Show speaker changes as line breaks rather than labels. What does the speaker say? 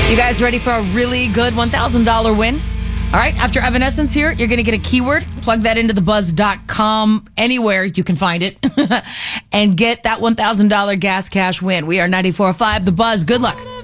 You guys ready for a really good $1,000 win? All right, after Evanescence here, you're going to get a keyword. Plug that into thebuzz.com, anywhere you can find it, and get that $1,000 gas cash win. We are 94.5 The Buzz. Good luck.